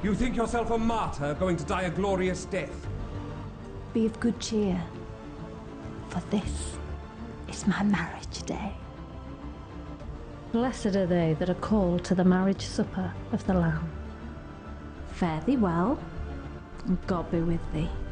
You think yourself a martyr going to die a glorious death? Be of good cheer, for this is my marriage day. Blessed are they that are called to the marriage supper of the Lamb. Fare thee well, and God be with thee.